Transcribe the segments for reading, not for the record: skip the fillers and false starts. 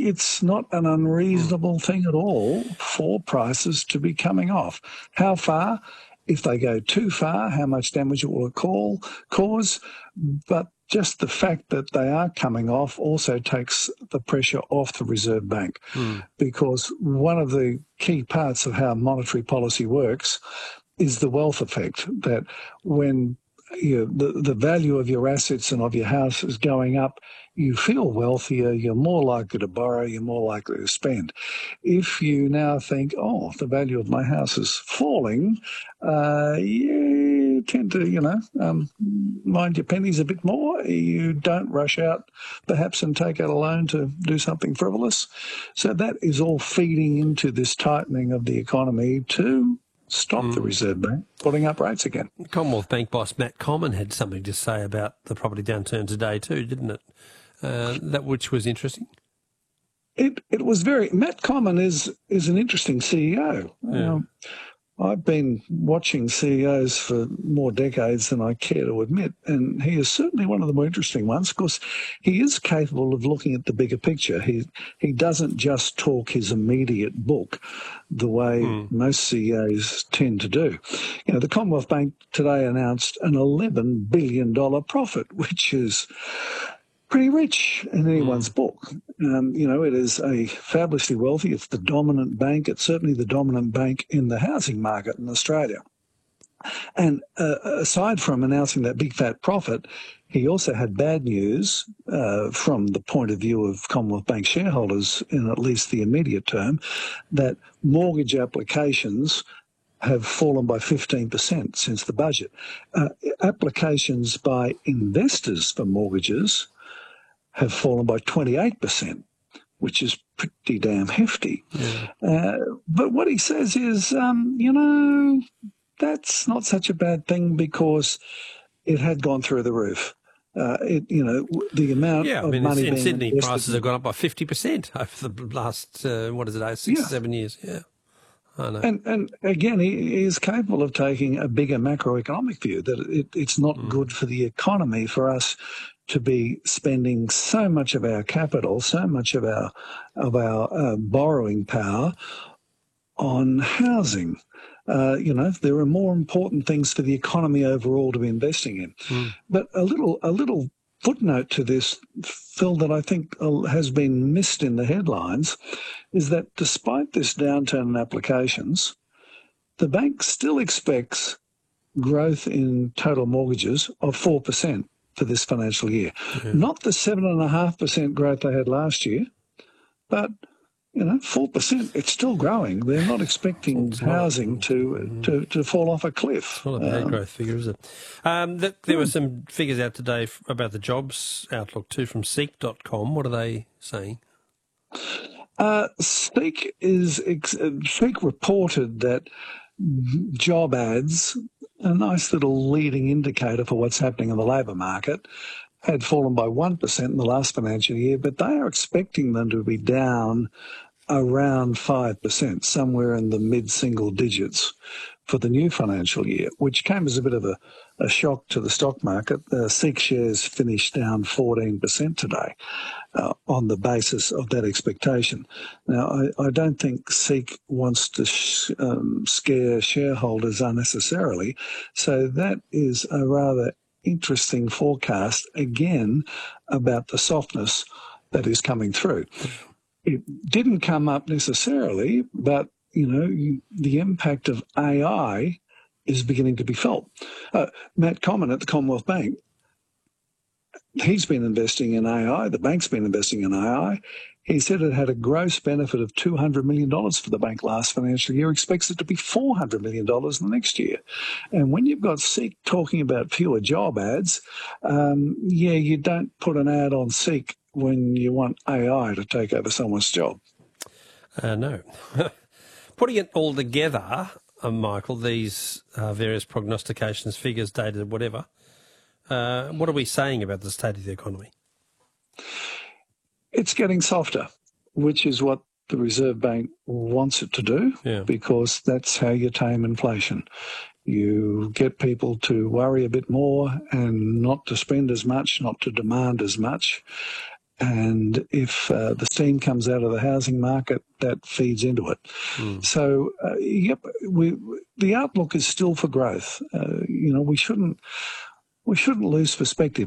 it's not an unreasonable thing at all for prices to be coming off. How far? If they go too far, how much damage it will cause. But just the fact that they are coming off also takes the pressure off the Reserve Bank, because one of the key parts of how monetary policy works is the wealth effect, that when the value of your assets and of your house is going up, you feel wealthier, you're more likely to borrow, you're more likely to spend. If you now think, oh, the value of my house is falling, you tend to, mind your pennies a bit more. You don't rush out perhaps and take out a loan to do something frivolous. So that is all feeding into this tightening of the economy to stop the Reserve Bank putting up rates again. Commonwealth Bank boss Matt Comyn had something to say about the property downturn today too, didn't it? That which was interesting. It was very. Matt Comyn is an interesting CEO. Yeah. I've been watching CEOs for more decades than I care to admit, and he is certainly one of the more interesting ones because he is capable of looking at the bigger picture. He doesn't just talk his immediate book the way most CEOs tend to do. The Commonwealth Bank today announced an $11 billion profit, which is pretty rich in anyone's book. It is a fabulously wealthy. It's the dominant bank. It's certainly the dominant bank in the housing market in Australia. And aside from announcing that big fat profit, he also had bad news from the point of view of Commonwealth Bank shareholders in at least the immediate term, that mortgage applications have fallen by 15% since the budget. Applications by investors for mortgages have fallen by 28%, which is pretty damn hefty. Yeah. But what he says is, that's not such a bad thing because it had gone through the roof. The amount of money in being Sydney, invested, prices have gone up by 50% over the last, 7 years. Yeah. I know. And again, he is capable of taking a bigger macroeconomic view, that it's not good for the economy for us to be spending so much of our capital, so much of our borrowing power on housing. There are more important things for the economy overall to be investing in. But a little footnote to this, Phil, that I think has been missed in the headlines is that despite this downturn in applications, the bank still expects growth in total mortgages of 4% for this financial year. Yeah. Not the 7.5% growth they had last year, but 4%, it's still growing. They're not expecting housing to fall off a cliff. It's not a bad growth figure, is it? There were some figures out today about the jobs outlook too from Seek.com. What are they saying? Seek reported that job ads, a nice little leading indicator for what's happening in the labour market, had fallen by 1% in the last financial year, but they are expecting them to be down around 5%, somewhere in the mid-single digits for the new financial year, which came as a bit of a shock to the stock market. Seek shares finished down 14% today on the basis of that expectation. Now, I don't think Seek wants to scare shareholders unnecessarily, so that is a rather interesting forecast, again, about the softness that is coming through. It didn't come up necessarily, but, the impact of AI is beginning to be felt. Matt Comyn at the Commonwealth Bank, he's been investing in AI, the bank's been investing in AI. He said it had a gross benefit of $200 million for the bank last financial year, expects it to be $400 million in the next year. And when you've got Seek talking about fewer job ads, you don't put an ad on Seek when you want AI to take over someone's job. No. Putting it all together, Michael, these various prognostications, figures, data, whatever, what are we saying about the state of the economy? It's getting softer, which is what the Reserve Bank wants it to do, because that's how you tame inflation. You get people to worry a bit more and not to spend as much, not to demand as much. And if the steam comes out of the housing market, that feeds into it. So, the outlook is still for growth. We shouldn't lose perspective.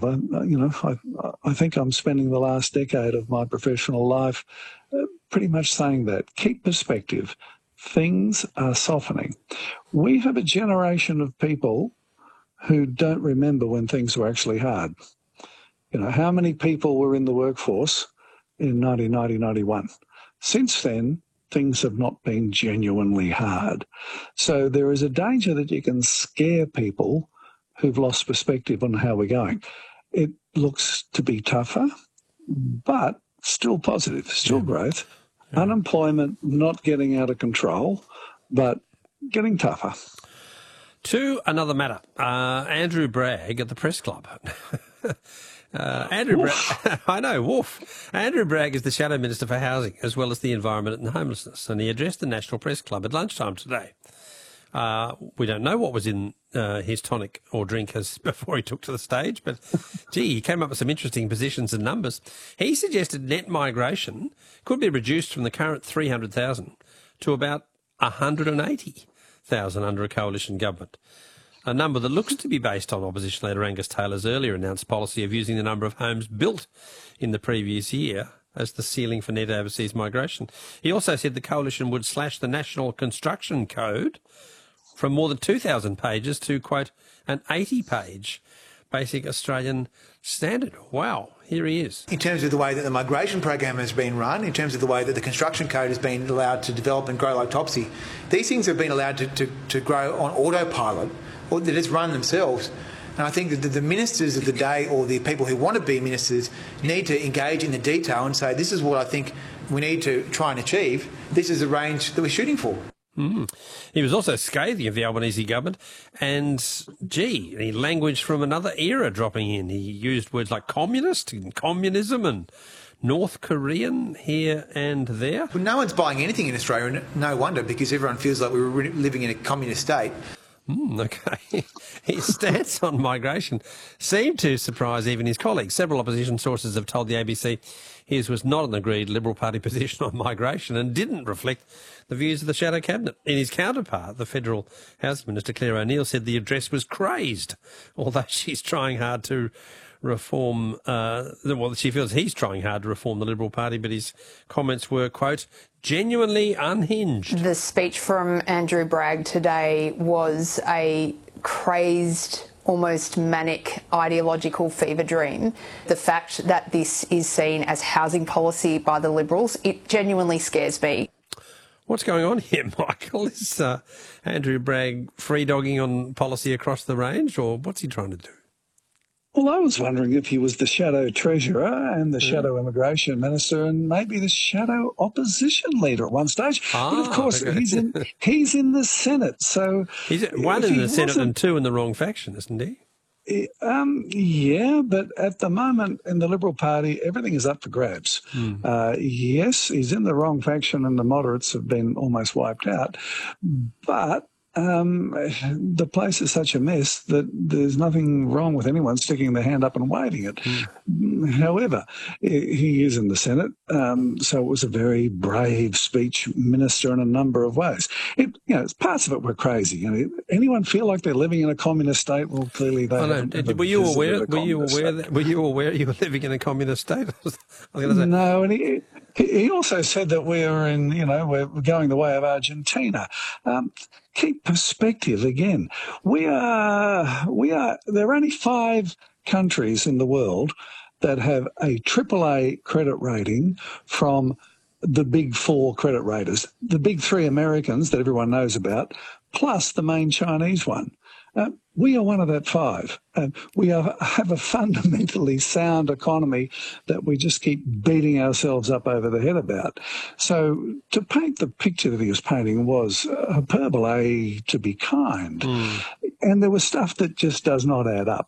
I think I'm spending the last decade of my professional life pretty much saying that. Keep perspective. Things are softening. We have a generation of people who don't remember when things were actually hard. How many people were in the workforce in 1991? Since then, things have not been genuinely hard. So there is a danger that you can scare people who've lost perspective on how we're going. It looks to be tougher, but still positive, still growth. Yeah. Unemployment not getting out of control, but getting tougher. To another matter, Andrew Bragg at the Press Club. Andrew Bragg, I know, woof. Andrew Bragg is the Shadow Minister for Housing as well as the Environment and Homelessness, and he addressed the National Press Club at lunchtime today. We don't know what was in his tonic or drink before he took to the stage, but gee, he came up with some interesting positions and numbers. He suggested net migration could be reduced from the current 300,000 to about 180,000 under a coalition government. A number that looks to be based on opposition leader Angus Taylor's earlier announced policy of using the number of homes built in the previous year as the ceiling for net overseas migration. He also said the coalition would slash the National Construction Code from more than 2,000 pages to, quote, an 80-page basic Australian standard. Wow, here he is. In terms of the way that the migration program has been run, in terms of the way that the construction code has been allowed to develop and grow like Topsy, these things have been allowed to grow on autopilot, or that just run themselves. And I think that the ministers of the day, or the people who want to be ministers, need to engage in the detail and say, this is what I think we need to try and achieve. This is the range that we're shooting for. He was also scathing of the Albanese government, and he language from another era dropping in. He used words like communist and communism and North Korean here and there. Well, no one's buying anything in Australia, and no wonder, because everyone feels like we're living in a communist state. Okay. His stance on migration seemed to surprise even his colleagues. Several opposition sources have told the ABC his was not an agreed Liberal Party position on migration and didn't reflect the views of the Shadow Cabinet. In his counterpart, the Federal Housing Minister Claire O'Neil said the address was crazed, although she's trying hard to reform, she feels he's trying hard to reform the Liberal Party, but his comments were, quote, genuinely unhinged. The speech from Andrew Bragg today was a crazed, almost manic ideological fever dream. The fact that this is seen as housing policy by the Liberals, it genuinely scares me. What's going on here, Michael? Is Andrew Bragg free-dogging on policy across the range, or what's he trying to do? Well, I was wondering if he was the shadow treasurer and the shadow immigration minister and maybe the shadow opposition leader at one stage. But of course, okay. he's in the Senate, so he's one in the Senate and two in the wrong faction, isn't he? Yeah, but at the moment in the Liberal Party, everything is up for grabs. Yes, he's in the wrong faction and the moderates have been almost wiped out, but the place is such a mess that there's nothing wrong with anyone sticking their hand up and waving it. However, he is in the Senate, so it was a very brave speech, minister, in a number of ways. Parts of it were crazy. Anyone feel like they're living in a communist state? Well, clearly they haven't. Were you aware you were living in a communist state? No, and he also said that we're going the way of Argentina. Keep perspective again. There are only 5 countries in the world that have a AAA credit rating from the big 4 credit raters, the big 3 Americans that everyone knows about, plus the main Chinese one. We are one of that 5. We have a fundamentally sound economy that we just keep beating ourselves up over the head about. So to paint the picture that he was painting was hyperbole to be kind. And there was stuff that just does not add up.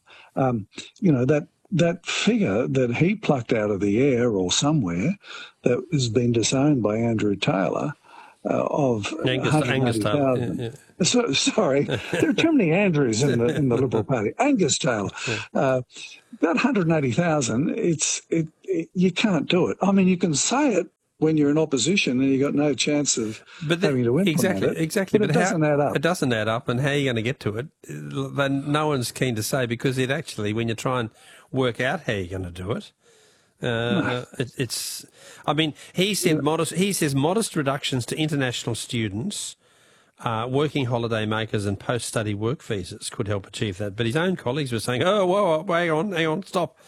That figure that he plucked out of the air or somewhere that has been disowned by Andrew Taylor, of Angus Taylor. 180,000. Yeah. So, sorry, there are too many Andrews in the Liberal Party. Angus Taylor, about 180,000. You can't do it. I mean, you can say it when you're in opposition and you've got no chance of having to implement it. Exactly. But it doesn't add up. It doesn't add up, and how are you going to get to it? Then no one's keen to say, because it actually, when you try and work out how you're going to do it, it's. I mean, he said modest. He says modest reductions to international students, working holiday makers, and post-study work visas could help achieve that. But his own colleagues were saying, "Oh, whoa, hang on, stop."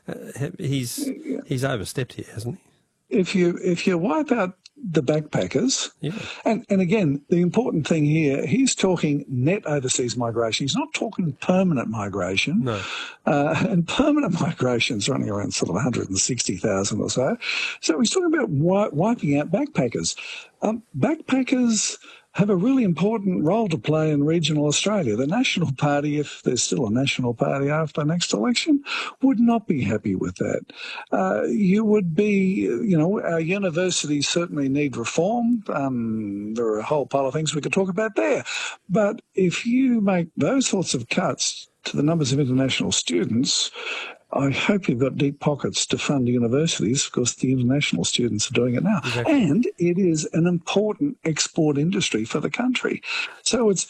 He's overstepped here, hasn't he? If you wipe out the backpackers, and again, the important thing here, he's talking net overseas migration. He's not talking permanent migration. No. And permanent migration is running around sort of 160,000 or so. So he's talking about wiping out backpackers. Backpackers have a really important role to play in regional Australia. The National Party, if there's still a National Party after the next election, would not be happy with that. You would be, our universities certainly need reform. There are a whole pile of things we could talk about there. But if you make those sorts of cuts to the numbers of international students, I hope you've got deep pockets to fund universities, because the international students are doing it now. Exactly. And it is an important export industry for the country. So it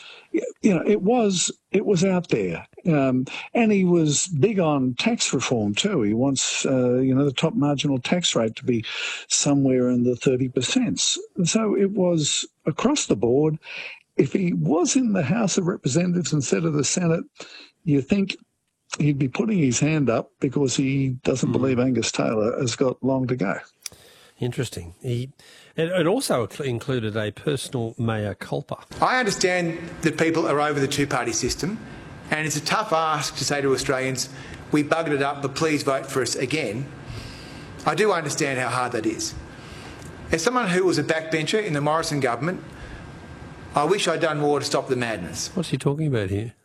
was out there. And he was big on tax reform too. He wants, the top marginal tax rate to be somewhere in the 30%. So it was across the board. If he was in the House of Representatives instead of the Senate, you think he'd be putting his hand up, because he doesn't believe Angus Taylor has got long to go. Interesting. It also included a personal mea culpa. I understand that people are over the two-party system, and it's a tough ask to say to Australians, we buggered it up, but please vote for us again. I do understand how hard that is. As someone who was a backbencher in the Morrison government, I wish I'd done more to stop the madness. What's he talking about here?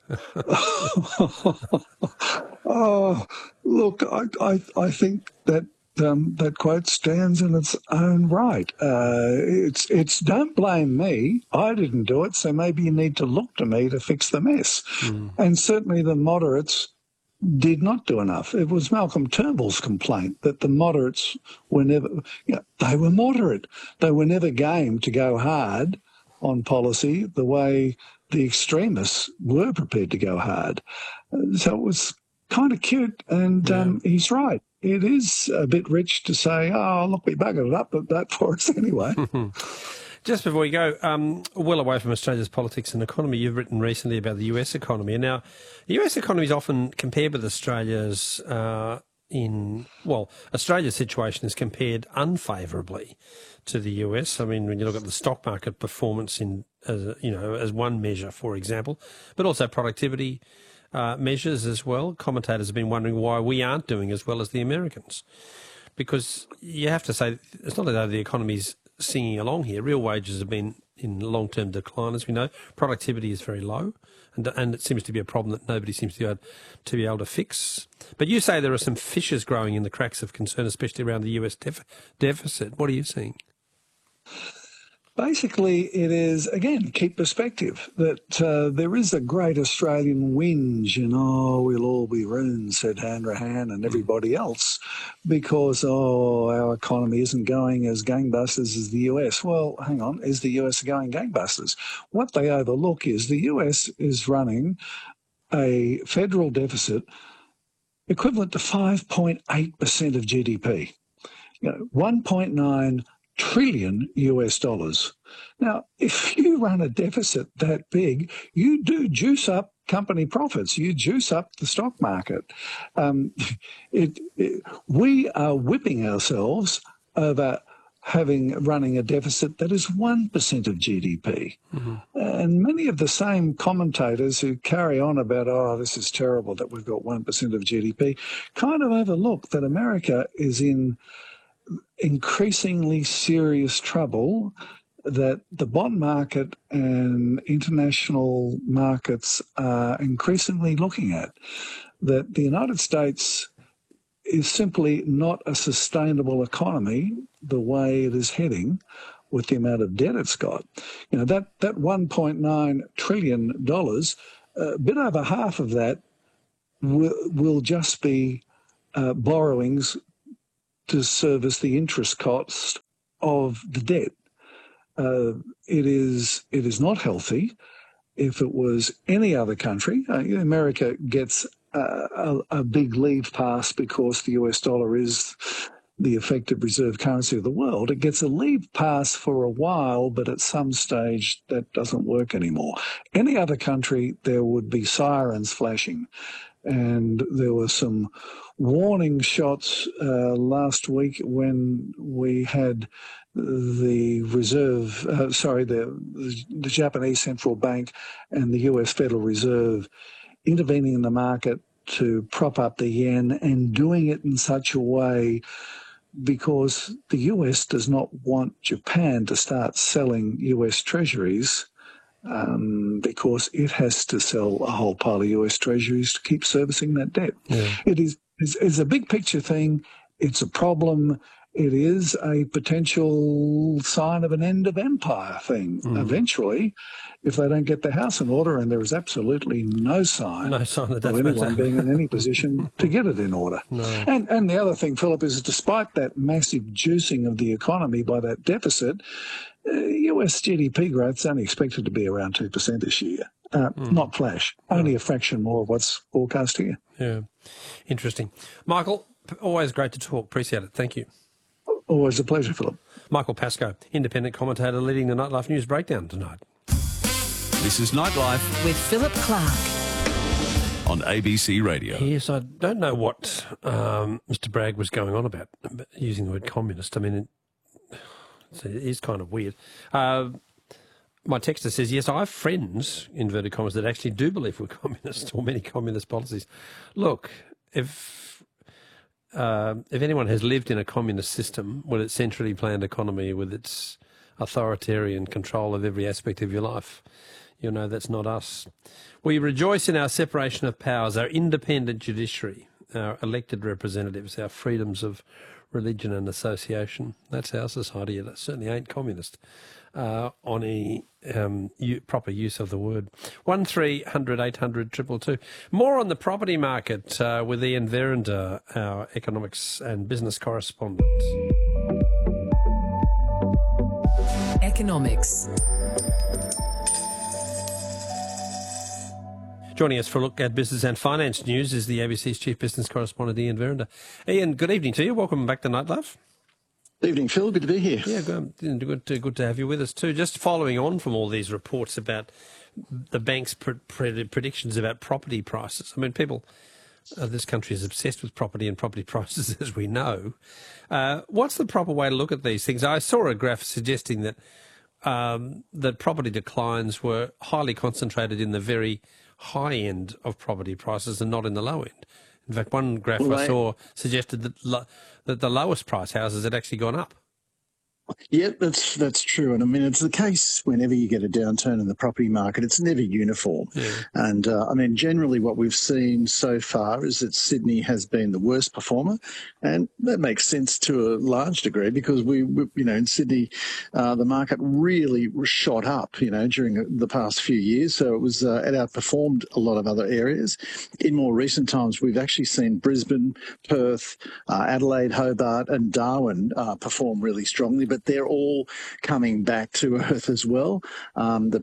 Oh, look, I think that that quote stands in its own right. It's don't blame me. I didn't do it, so maybe you need to look to me to fix the mess. And certainly the moderates did not do enough. It was Malcolm Turnbull's complaint that the moderates were never, they were moderate. They were never game to go hard on policy the way the extremists were prepared to go hard. So it was kind of cute, and he's right. It is a bit rich to say, oh, look, we buggered it up, but that for us anyway. Just before we go, well away from Australia's politics and economy, you've written recently about the US economy. And now, the US economy is often compared with Australia's Australia's situation is compared unfavourably to the US. I mean, when you look at the stock market performance as one measure, for example, but also productivity measures as well. Commentators have been wondering why we aren't doing as well as the Americans, because you have to say it's not as though the economy's singing along here. Real wages have been in long-term decline, as we know. Productivity is very low, and it seems to be a problem that nobody seems to be able to fix. But you say there are some fissures growing in the cracks of concern, especially around the US deficit. What are you seeing? Basically, it is, again, keep perspective, that there is a great Australian whinge, and, we'll all be ruined, said Hanrahan and everybody else, because, our economy isn't going as gangbusters as the US. Well, hang on, is the US going gangbusters? What they overlook is the US is running a federal deficit equivalent to 5.8% of GDP, 1.9 trillion US dollars. Now, if you run a deficit that big, you do juice up company profits. You juice up the stock market. We are whipping ourselves over running a deficit that is 1% of GDP. And many of the same commentators who carry on about, this is terrible that we've got 1% of GDP, kind of overlook that America is in increasingly serious trouble, that the bond market and international markets are increasingly looking at, that the United States is simply not a sustainable economy the way it is heading, with the amount of debt it's got. You know, that $1.9 trillion, a bit over half of that will just be borrowings to service the interest cost of the debt. It is not healthy. If it was any other country, America gets a big leave pass because the US dollar is the effective reserve currency of the world. It gets a leave pass for a while, but at some stage that doesn't work anymore. Any other country, there would be sirens flashing. And there were some warning shots last week when we had the the Japanese Central Bank and the US Federal Reserve intervening in the market to prop up the yen, and doing it in such a way because the US does not want Japan to start selling US treasuries, because it has to sell a whole pile of US treasuries to keep servicing that debt. Yeah. It's a big picture thing. It's a problem. It is a potential sign of an end of empire thing eventually, if they don't get their house in order, and there is absolutely no sign of anyone being in any position to get it in order. No. And the other thing, Philip, is despite that massive juicing of the economy by that deficit, US GDP growth is only expected to be around 2% this year. Not flash, only a fraction more of what's forecast here. Yeah, interesting. Michael, always great to talk. Appreciate it. Thank you. Always a pleasure, Philip. Michael Pascoe, independent commentator leading the Nightlife News Breakdown tonight. This is Nightlife with Philip Clark on ABC Radio. Yes, I don't know what Mr. Bragg was going on about using the word communist. I mean, it is kind of weird. My texter says, yes, I have friends, inverted commas, that actually do believe we're communist, or many communist policies. Look, if anyone has lived in a communist system with its centrally planned economy, with its authoritarian control of every aspect of your life, you'll know that's not us. We rejoice in our separation of powers, our independent judiciary, our elected representatives, our freedoms of religion and association. That's our society. It certainly ain't communist on any proper use of the word. 1300 800 222. More on the property market with Ian Verender, our economics and business correspondent. Economics. Joining us for a look at business and finance news is the ABC's chief business correspondent, Ian Verender. Ian, good evening to you. Welcome back to Nightlife. Evening, Phil. Good to be here. Yeah, good to have you with us too. Just following on from all these reports about the bank's predictions about property prices. I mean, people, this country is obsessed with property and property prices, as we know. What's the proper way to look at these things? I saw a graph suggesting that that property declines were highly concentrated in the very high end of property prices and not in the low end. In fact, one graph I saw suggested that that the lowest price houses had actually gone up. Yeah, that's true. And I mean, it's the case whenever you get a downturn in the property market, it's never uniform. Yeah. And I mean, generally what we've seen so far is that Sydney has been the worst performer. And that makes sense to a large degree because we in Sydney, the market really shot up, during the past few years. So it outperformed a lot of other areas. In more recent times, we've actually seen Brisbane, Perth, Adelaide, Hobart and Darwin perform really strongly. But they're all coming back to earth as well. The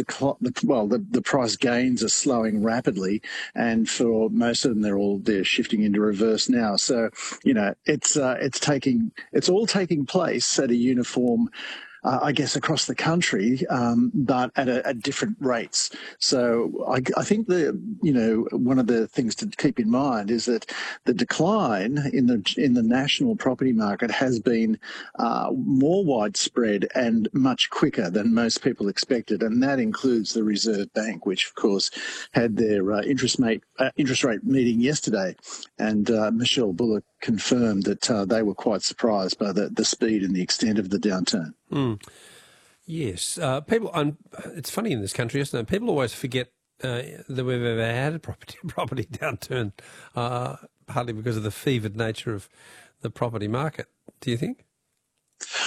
price gains are slowing rapidly, and for most of them, they're shifting into reverse now. So it's all taking place at a uniform. I guess across the country, but at different rates. So I think one of the things to keep in mind is that the decline in the national property market has been more widespread and much quicker than most people expected, and that includes the Reserve Bank, which of course had their interest rate meeting yesterday, and Michelle Bullock confirmed that they were quite surprised by the speed and the extent of the downturn. Mm. Yes. It's funny in this country, isn't it? People always forget that we've ever had a property downturn, partly because of the fevered nature of the property market. Do you think?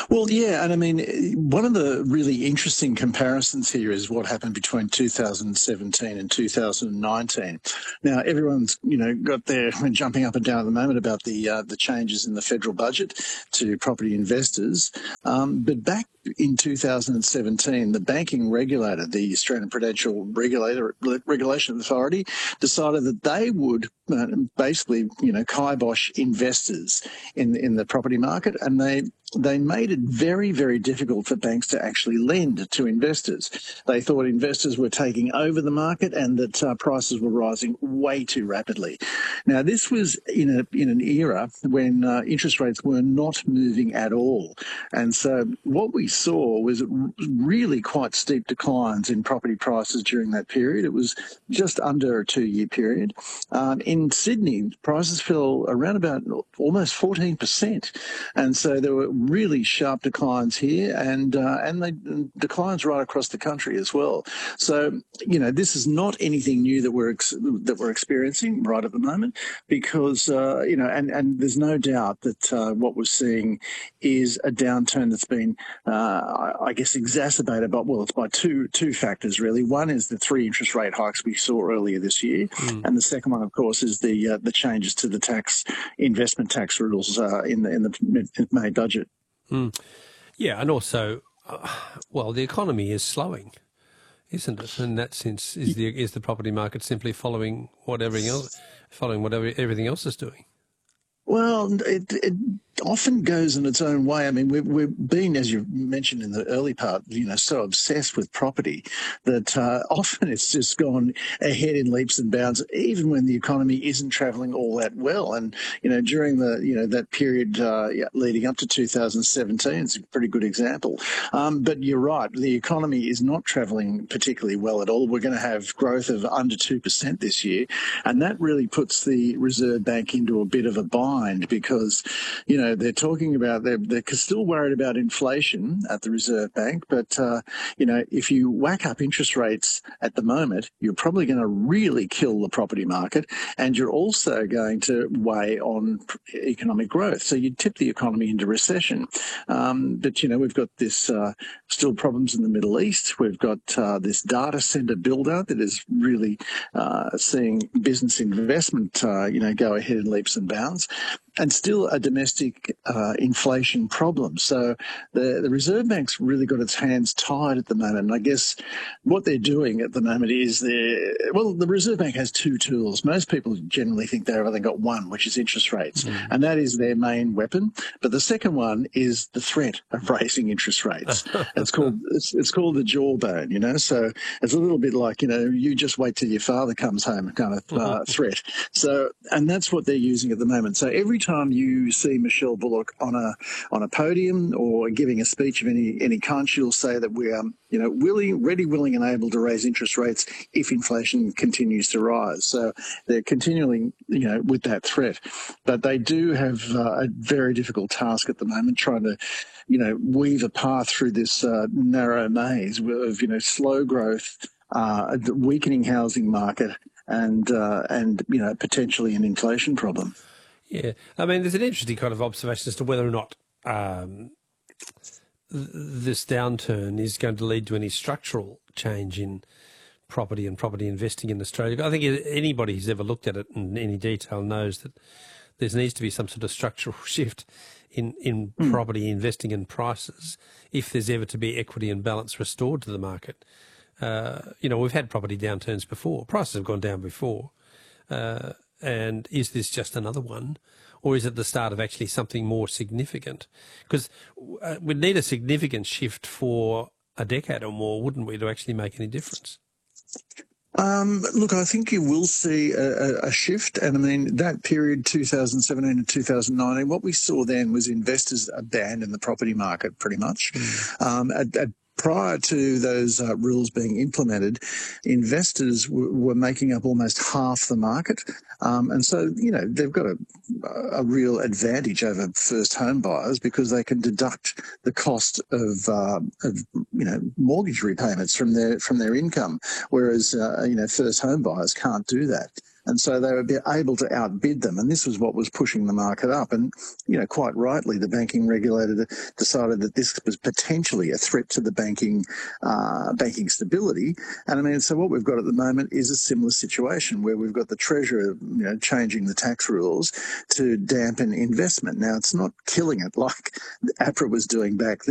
Well, yeah, and I mean, one of the really interesting comparisons here is what happened between 2017 and 2019. Now, everyone's got their jumping up and down at the moment about the changes in the federal budget to property investors, but back in 2017, the banking regulator, the Australian Prudential Regulation Authority, decided that they would basically, kibosh investors in the property market, and they made it very, very difficult for banks to actually lend to investors. They thought investors were taking over the market and that prices were rising way too rapidly. Now, this was in an era when interest rates were not moving at all. And so what we saw was really quite steep declines in property prices during that period. It was just under a 2-year period. In Sydney, prices fell around about almost 14%. And so there were really sharp declines here and they declines right across the country as well. So, this is not anything new that we're experiencing right at the moment because, and there's no doubt that what we're seeing is a downturn that's been, I guess, exacerbated by, it's by two factors, really. One is the 3 interest rate hikes we saw earlier this year. And the second one, of course, is the changes to the investment tax rules in the May budget. Yeah, and also, the economy is slowing, isn't it? In that sense, is the property market simply following what everything else is doing? Well, it often goes in its own way. I mean, we've been, as you mentioned in the early part, so obsessed with property that often it's just gone ahead in leaps and bounds, even when the economy isn't travelling all that well. And, during that period leading up to 2017, it's a pretty good example. But you're right, the economy is not travelling particularly well at all. We're going to have growth of under 2% this year. And that really puts the Reserve Bank into a bit of a bind because, they're talking about, they're still worried about inflation at the Reserve Bank, but, if you whack up interest rates at the moment, you're probably going to really kill the property market and you're also going to weigh on economic growth. So you tip the economy into recession. But, we've got this still problems in the Middle East. We've got this data center build-out that is really seeing business investment, go ahead in leaps and bounds. And still a domestic inflation problem. So the Reserve Bank's really got its hands tied at the moment. And I guess what they're doing at the moment is the Reserve Bank has 2 tools. Most people generally think they've only got one, which is interest rates. And that is their main weapon. But the second one is the threat of raising interest rates. It's called the jawbone, So it's a little bit like, you just wait till your father comes home kind of threat. So, and that's what they're using at the moment. So every time you see Michelle Bullock on a podium or giving a speech of any kind, she'll say that we are, ready, willing, and able to raise interest rates if inflation continues to rise. So they're continually, with that threat. But they do have a very difficult task at the moment, trying to, weave a path through this narrow maze of, slow growth, the weakening housing market, and potentially an inflation problem. Yeah, I mean, there's an interesting kind of observation as to whether or not this downturn is going to lead to any structural change in property and property investing in Australia. I think anybody who's ever looked at it in any detail knows that there needs to be some sort of structural shift in property investing and prices if there's ever to be equity and balance restored to the market. We've had property downturns before. Prices have gone down before. And is this just another one, or is it the start of actually something more significant? Because we'd need a significant shift for a decade or more, wouldn't we, to actually make any difference? Look, I think you will see a shift. And I mean, that period, 2017 and 2019, what we saw then was investors abandon the property market pretty much. Prior to those rules being implemented, investors were making up almost half the market. And so, they've got a real advantage over first home buyers because they can deduct the cost of mortgage repayments from their income, whereas, first home buyers can't do that. And so they were able to outbid them. And this was what was pushing the market up. And, quite rightly, the banking regulator decided that this was potentially a threat to the banking stability. And so what we've got at the moment is a similar situation where we've got the Treasurer, changing the tax rules to dampen investment. Now, it's not killing it like APRA was doing back then.